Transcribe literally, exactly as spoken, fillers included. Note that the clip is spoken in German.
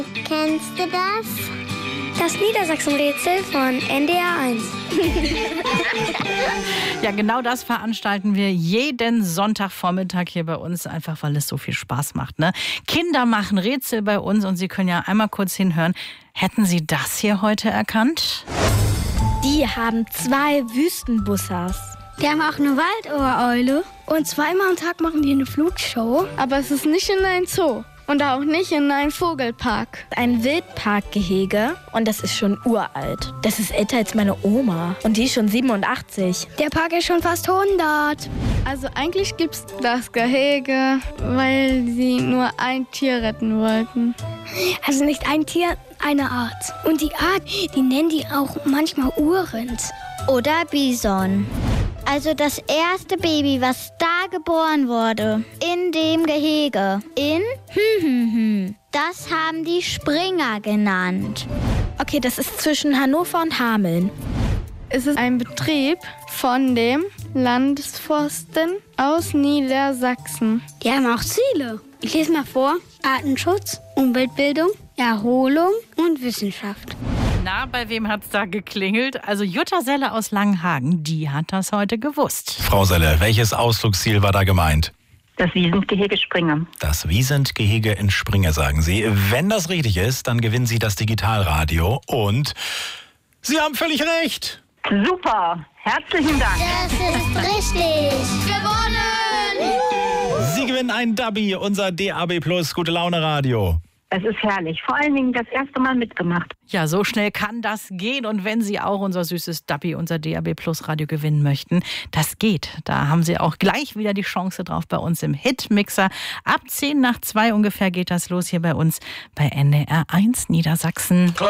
Kennst du das? Das Niedersachsen-Rätsel von N D R eins. Ja, genau das veranstalten wir jeden Sonntagvormittag hier bei uns, einfach weil es so viel Spaß macht. Ne? Kinder machen Rätsel bei uns und Sie können ja einmal kurz hinhören. Hätten Sie das hier heute erkannt? Die haben zwei Wüstenbussers. Die haben auch eine Waldohreule. Und zweimal am Tag machen die eine Flugshow. Aber es ist nicht in ein Zoo. Und auch nicht in einem Vogelpark. Ein Wildparkgehege und das ist schon uralt. Das ist älter als meine Oma und die ist schon siebenundachtzig. Der Park ist schon fast hundert. Also eigentlich gibt es das Gehege, weil sie nur ein Tier retten wollten. Also nicht ein Tier, eine Art. Und die Art, die nennen die auch manchmal Urrind. Oder Bison. Also das erste Baby, was da geboren wurde, in dem Gehege, in hm, hm, hm, das haben die Springer genannt. Okay, das ist zwischen Hannover und Hameln. Es ist ein Betrieb von dem Landesforsten aus Niedersachsen. Die haben auch Ziele. Ich lese mal vor. Artenschutz, Umweltbildung, Erholung und Wissenschaft. Na, bei wem hat's da geklingelt? Also Jutta Selle aus Langenhagen, die hat das heute gewusst. Frau Selle, welches Ausflugsziel war da gemeint? Das Wiesentgehege Springe. Das Wiesentgehege in Springe, sagen Sie. Wenn das richtig ist, dann gewinnen Sie das Digitalradio und Sie haben völlig recht. Super, herzlichen Dank. Das ist richtig. Gewonnen! Sie gewinnen ein Dubby, unser D A B Plus Gute Laune Radio. Es ist herrlich. Vor allen Dingen das erste Mal mitgemacht. Ja, so schnell kann das gehen. Und wenn Sie auch unser süßes Dubby, unser D A B Plus Radio gewinnen möchten, das geht. Da haben Sie auch gleich wieder die Chance drauf bei uns im Hitmixer. Ab zehn nach zwei ungefähr geht das los hier bei uns bei N D R eins Niedersachsen.